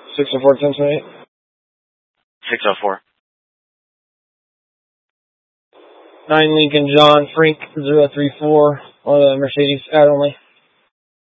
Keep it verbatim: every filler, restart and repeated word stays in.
six oh four, ten twenty-eight. six oh four. nine Lincoln John Frank zero three four on the Mercedes, add only.